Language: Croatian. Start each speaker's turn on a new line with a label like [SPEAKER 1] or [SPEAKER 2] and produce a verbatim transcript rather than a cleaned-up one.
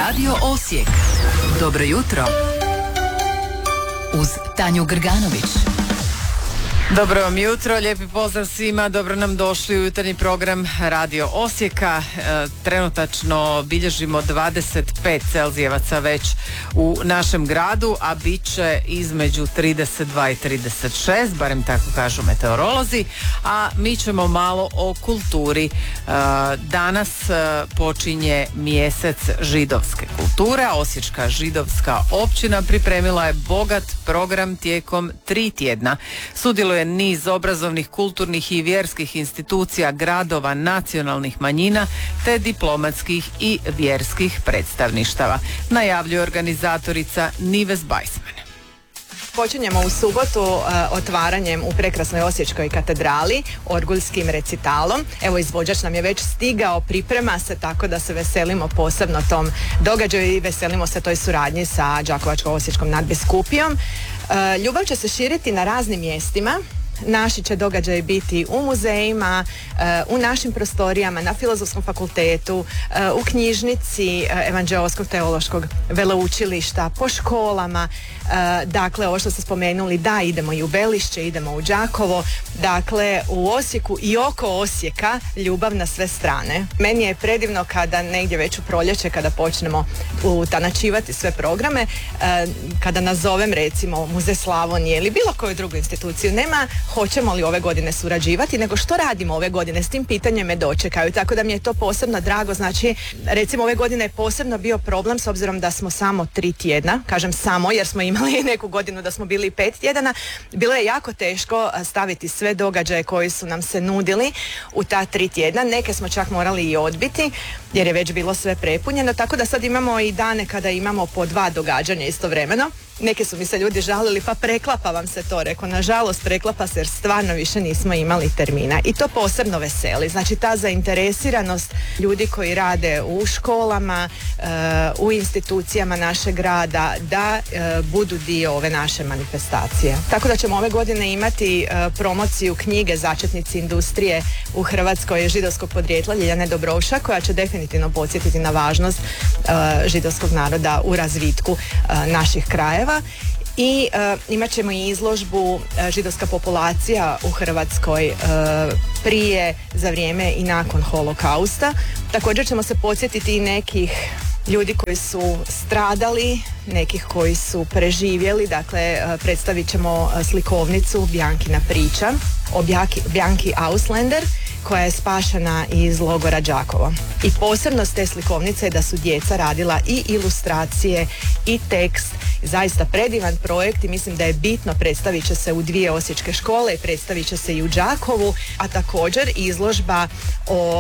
[SPEAKER 1] Radio Osijek. Dobro jutro. Uz Tanju Grganović.
[SPEAKER 2] Dobro vam jutro, lijepi pozdrav svima, dobro nam došli u jutarnji program Radio Osijeka. E, trenutačno bilježimo dvadeset pet celzijevaca već u našem gradu, a bit će između trideset dva i trideset šest, barem tako kažu meteorolozi, a mi ćemo malo o kulturi. E, danas e, počinje mjesec židovske kulture, a Osječka židovska općina pripremila je bogat program tijekom tri tjedna. Sudjeluje niz obrazovnih, kulturnih i vjerskih institucija, gradova, nacionalnih manjina te diplomatskih i vjerskih predstavništava, najavljuje organizatorica Nives Bajsman.
[SPEAKER 3] Počinjemo u subotu uh, otvaranjem u prekrasnoj Osječkoj katedrali, orguljskim recitalom. Evo, izvođač nam je već stigao, priprema se, tako da se veselimo posebno tom događaju i veselimo se toj suradnji sa Đakovačko-osječkom nadbiskupijom. Uh, ljubav će se širiti na raznim mjestima. Naši će događaji biti u muzejima, u našim prostorijama, na Filozofskom fakultetu, u knjižnici Evanđeoskog teološkog veleučilišta, po školama. Dakle, ovo što ste spomenuli, da, idemo i u Belišće, idemo u Đakovo, dakle u Osijeku i oko Osijeka ljubav na sve strane. Meni je predivno kada negdje već u proljeće, kada počnemo utanačivati sve programe, kada nazovem recimo Muzej Slavonije ili bilo koju drugu instituciju, nema hoćemo li ove godine surađivati, nego što radimo ove godine, s tim pitanjem me dočekaju, tako da mi je to posebno drago. Znači, recimo ove godine je posebno bio problem s obzirom da smo samo tri tjedna, kažem samo jer smo imali neku godinu da smo bili pet tjedana, bilo je jako teško staviti sve događaje koji su nam se nudili u ta tri tjedna, neke smo čak morali i odbiti jer je već bilo sve prepunjeno, tako da sad imamo i dane kada imamo po dva događanja istovremeno. Neki su mi se ljudi žalili, pa preklapa vam se to, rekao, nažalost preklapa se jer stvarno više nismo imali termina i to posebno veseli. Znači, ta zainteresiranost ljudi koji rade u školama, u institucijama našeg grada, da budu dio ove naše manifestacije. Tako da ćemo ove godine imati promociju knjige Začetnici industrije u Hrvatskoj židovskog podrijetla Ljiljane Dobroša, koja će definitivno podsjetiti na važnost židovskog naroda u razvitku naših krajeva. I uh, imat ćemo i izložbu uh, židovska populacija u Hrvatskoj uh, prije, za vrijeme i nakon holokausta. Također ćemo se podsjetiti i nekih ljudi koji su stradali, nekih koji su preživjeli. Dakle, uh, predstavit ćemo uh, slikovnicu Bjankina priča o Bjanki Auslander, koja je spašena iz logora Đakovo. I posebnost te slikovnice je da su djeca radila i ilustracije i tekst. Zaista predivan projekt i mislim da je bitno, predstavit će se u dvije osječke škole i predstavit će se i u Đakovu, a također izložba o